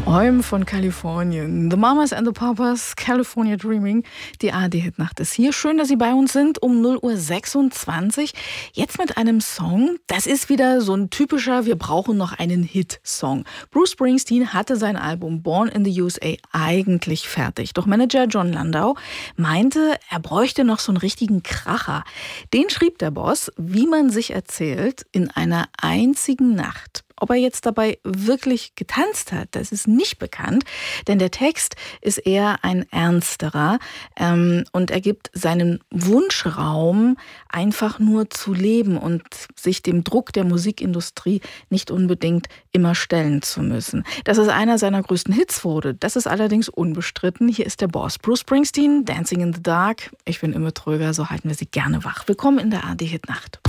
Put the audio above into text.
I'm von Kalifornien. The Mamas and the Papas, California Dreaming. Die ARD-Hitnacht ist hier. Schön, dass Sie bei uns sind um 0:26 Uhr. Jetzt mit einem Song. Das ist wieder so ein typischer, wir brauchen noch einen Hit-Song. Bruce Springsteen hatte sein Album Born in the USA eigentlich fertig. Doch Manager Jon Landau meinte, er bräuchte noch so einen richtigen Kracher. Den schrieb der Boss, wie man sich erzählt, in einer einzigen Nacht. Ob er jetzt dabei wirklich getanzt hat, das ist nicht bekannt, denn der Text ist eher ein ernsterer und er gibt seinen Wunschraum, einfach nur zu leben und sich dem Druck der Musikindustrie nicht unbedingt immer stellen zu müssen. Dass es einer seiner größten Hits wurde, das ist allerdings unbestritten. Hier ist der Boss, Bruce Springsteen, Dancing in the Dark. Ich bin immer tröger, so halten wir Sie gerne wach. Willkommen in der ARD-Hitnacht.